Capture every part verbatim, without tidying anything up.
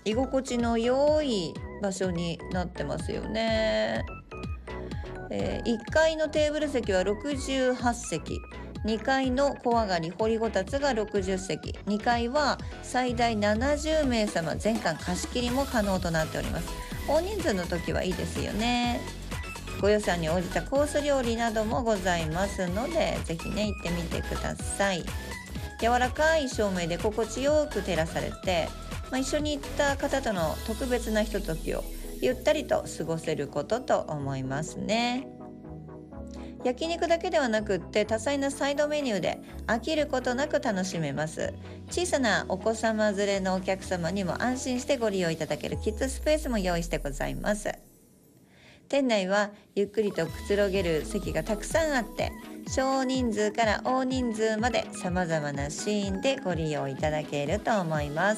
居心地の良い場所になってますよね。えー、いっかいのテーブル席はろくじゅうはちせき、にかいの小上がり掘りごたつがろくじゅっせき、にかいは最大ななじゅうめいさま全館貸し切りも可能となっております。大人数の時はいいですよね。ご予算に応じたコース料理などもございますので、ぜひね行ってみてください。柔らかい照明で心地よく照らされて、まあ、一緒に行った方との特別なひとときをゆったりと過ごせることと思いますね。焼肉だけではなくって多彩なサイドメニューで飽きることなく楽しめます。小さなお子様連れのお客様にも安心してご利用いただけるキッズスペースも用意してございます。店内はゆっくりとくつろげる席がたくさんあって、少人数から大人数まで様々なシーンでご利用いただけると思います。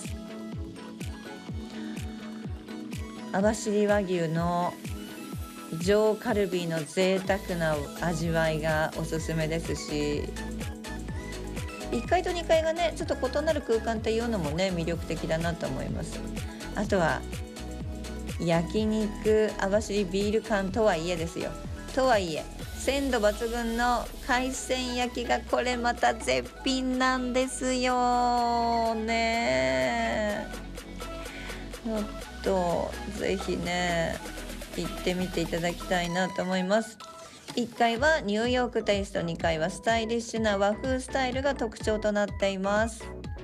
網走和牛の上カルビの贅沢な味わいがおすすめですし、いっかいとにかいがねちょっと異なる空間っていうのもね魅力的だなと思います。あとは焼肉網走ビール館とはいえですよとはいえ鮮度抜群の海鮮焼きがこれまた絶品なんですよね。ちょっとぜひね行ってみていただきたいなと思います。いっかいはニューヨークテイスト、にかいはスタイリッシュな和風スタイルが特徴となっています。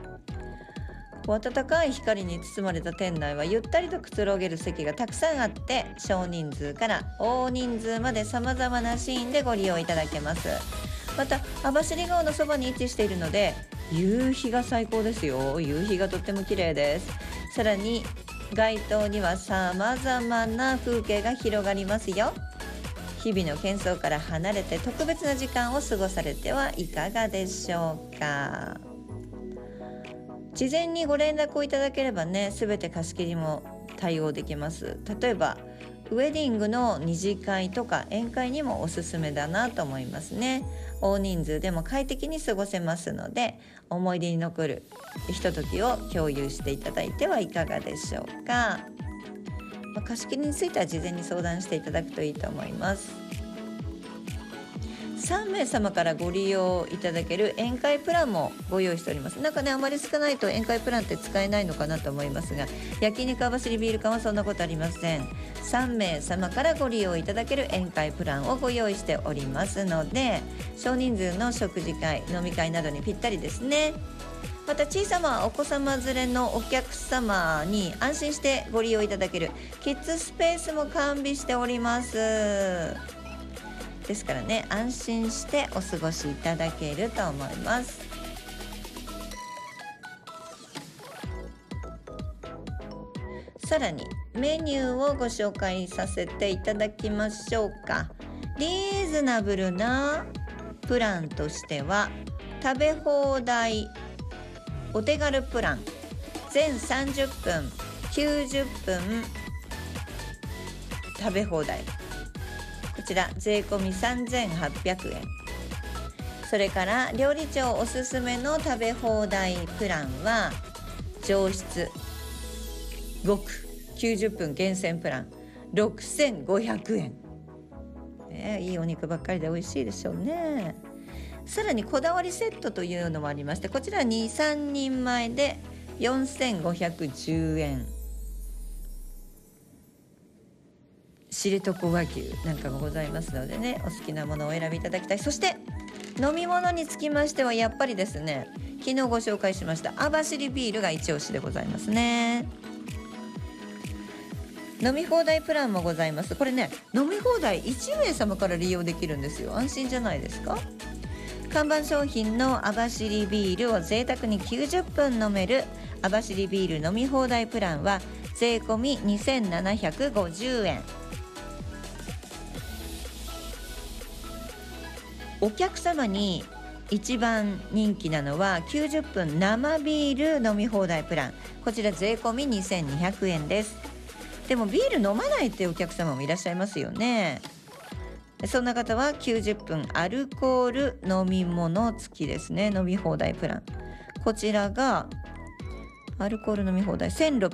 暖かい光に包まれた店内はゆったりとくつろげる席がたくさんあって、少人数から大人数まで様々なシーンでご利用いただけます。また網走川のそばに位置しているので夕日が最高ですよ。夕日がとっても綺麗です。さらに街頭には様々な風景が広がりますよ。日々の喧騒から離れて特別な時間を過ごされてはいかがでしょうか。事前にご連絡をいただければね、すべて貸し切りも対応できます。例えばウェディングの二次会とか宴会にもおすすめだなと思いますね。大人数でも快適に過ごせますので、思い出に残るひとときを共有していただいてはいかがでしょうか。まあ、貸し切りについては事前に相談していただくといいと思います。さんめいさまからご利用いただける宴会プランもご用意しております。なんかねあまり少ないと宴会プランって使えないのかなと思いますが、焼肉網走ビール館はそんなことありません。さんめいさまからご利用いただける宴会プランをご用意しておりますので、少人数の食事会、飲み会などにぴったりですね。また小さなお子様連れのお客様に安心してご利用いただけるキッズスペースも完備しております。ですからね安心してお過ごしいただけると思います。さらにメニューをご紹介させていただきましょうか。リーズナブルなプランとしては食べ放題お手軽プラン、全さんじゅっぷんきゅうじゅっぷん食べ放題、こちら税込みさんぜんはっぴゃくえん。それから料理長おすすめの食べ放題プランは上質極きゅうじゅっぷん厳選プランろくせんごひゃくえん、ね、いいお肉ばっかりで美味しいでしょうね。さらにこだわりセットというのもありまして、こちら にさんにんまえでよんせんごひゃくじゅうえん、知床和牛なんかもございますのでね、お好きなものをお選びいただきたい。そして飲み物につきましてはやっぱりですね、昨日ご紹介しました網走ビールが一押しでございますね。飲み放題プランもございます。これね飲み放題いちめいさまから利用できるんですよ。安心じゃないですか。看板商品の網走ビールを贅沢にきゅうじゅっぷん飲める網走ビール飲み放題プランは税込みにせんななひゃくごじゅうえん。お客様に一番人気なのはきゅうじゅっぷん生ビール飲み放題プラン、こちら税込みにせんにひゃくえんです。でもビール飲まないってお客様もいらっしゃいますよね。そんな方はきゅうじゅっぷんアルコール飲み物付きですね。飲み放題プラン、こちらがアルコール飲み放題せんろっ